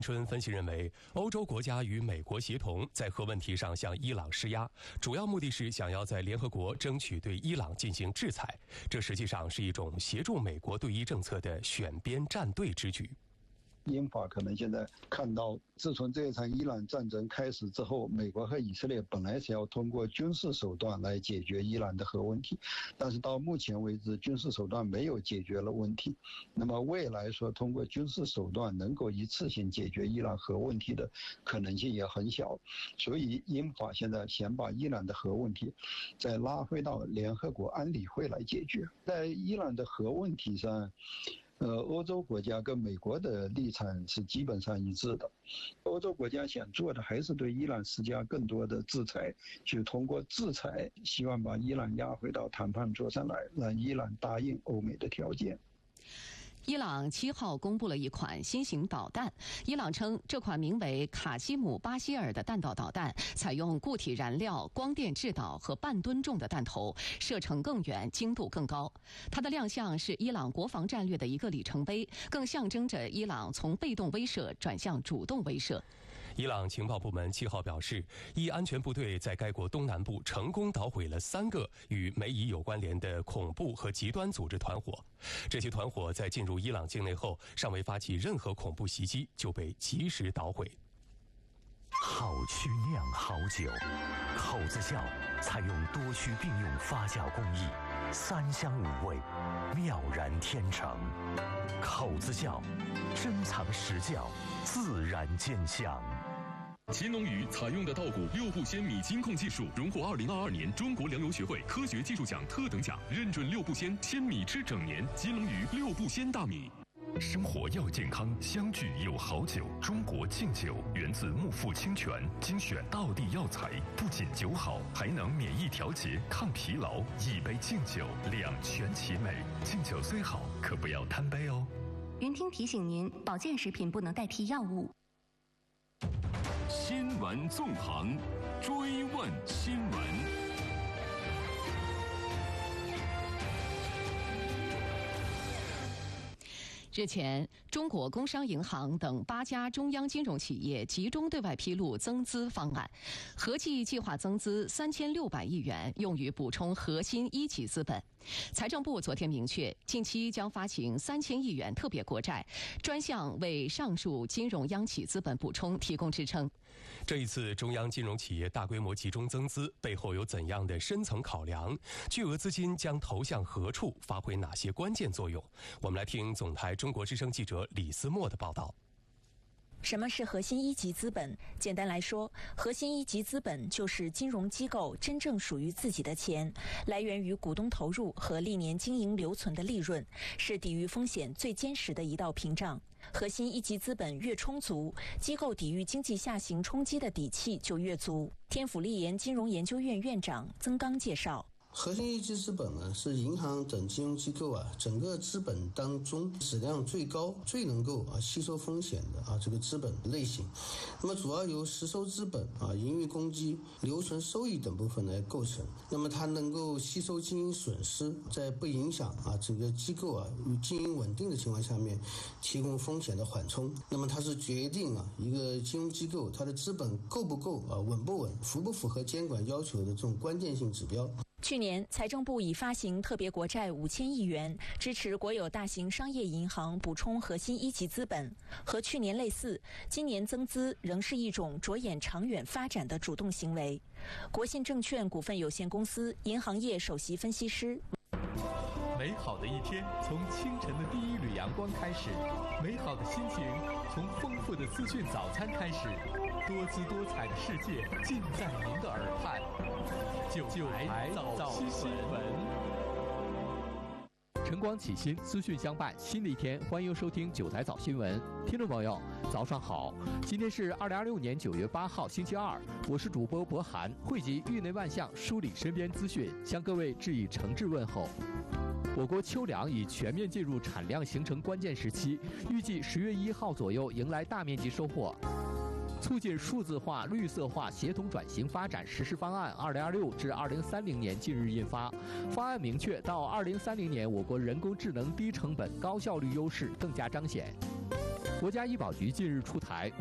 春分析认为，欧洲国家与美国协同在核问题上向伊朗施压，主要目的是想要在联合国争取对伊朗进行制裁，这实际上是一种协助美国对伊政策的选边站队之举。 英法可能现在看到，自从这一场伊朗战争开始之后，美国和以色列本来是要通过军事手段来解决伊朗的核问题，但是到目前为止，军事手段没有解决了问题。那么未来说通过军事手段能够一次性解决伊朗核问题的可能性也很小，所以英法现在想把伊朗的核问题再拉回到联合国安理会来解决。在伊朗的核问题上，欧洲国家跟美国的立场是基本上一致的。欧洲国家想做的还是对伊朗施加更多的制裁，就通过制裁希望把伊朗压回到谈判桌上来，让伊朗答应欧美的条件。 伊朗7号公布了一款新型导弹，伊朗称这款名为卡西姆巴希尔的弹道导弹采用固体燃料、光电制导和半吨重的弹头，射程更远，精度更高。它的亮相是伊朗国防战略的一个里程碑，更象征着伊朗从被动威慑转向主动威慑。 伊朗情报部门7号表示，伊安全部队在该国东南部成功捣毁了3个与美以有关联的恐怖和极端组织团伙。这些团伙在进入伊朗境内后，尚未发起任何恐怖袭击，就被及时捣毁。 好曲酿好酒，口子窖采用多区并用发酵工艺，3香5味，妙然天成。口子窖珍藏实窖，自然见香。 乾隆鱼采用的稻谷6步鲜米金控技术，荣获2022年中国粮油学会科学技术奖特等奖，认准6步鲜，鲜米吃整年。金龙鱼6步鲜大米。 生活要健康，相聚有好酒。中国敬酒源自木富清泉，精选道地药材，不仅酒好，还能免疫调节、抗疲劳。一杯敬酒，两全其美。敬酒虽好，可不要贪杯哦。 云听提醒您，保健食品不能代替药物。 新闻纵横，追问新闻。 日前，中国工商银行等8家中央金融企业集中对外披露增资方案，合计计划增资3600亿元，用于补充核心一级资本。财政部昨天明确，近期将发行3000亿元特别国债，专项为上述金融央企资本补充提供支撑。 这一次中央金融企业大规模集中增资背后有怎样的深层考量？巨额资金将投向何处，发挥哪些关键作用？我们来听总台中国之声记者李思墨的报道。 什么是核心一级资本？简单来说，核心一级资本就是金融机构真正属于自己的钱，来源于股东投入和历年经营留存的利润，是抵御风险最坚实的一道屏障。核心一级资本越充足，机构抵御经济下行冲击的底气就越足。天府立研金融研究院院长曾刚介绍。 核心一级资本呢，是银行等金融机构整个资本当中质量最高、最能够吸收风险的这个资本类型。那么主要由实收资本盈余公积、留存收益等部分来构成。那么它能够吸收经营损失，在不影响整个机构经营稳定的情况下面，提供风险的缓冲。那么它是决定一个金融机构它的资本够不够稳不稳、符不符合监管要求的这种关键性指标。 去年，财政部已发行特别国债5000亿元，支持国有大型商业银行补充核心一级资本。和去年类似，今年增资仍是一种着眼长远发展的主动行为。国信证券股份有限公司银行业首席分析师。 美好的一天从清晨的第一缕阳光开始，美好的心情从丰富的资讯早餐开始，多姿多彩的世界尽在您的耳畔。九台早新闻，晨光启新，资讯相伴，新的一天，欢迎收听9台早新闻。听众朋友，早上好，今天是2026年9月8号，星期二，我是主播博涵，汇集域内万象，梳理身边资讯，向各位致以诚挚问候。我国秋粮已全面进入产量形成关键时期，预计10月1号左右迎来大面积收获。促进数字化、绿色化协同转型发展实施方案2026至2030年近日印发。方案明确，到2030年，我国人工智能低成本、高效率优势更加彰显。 国家医保局近日出台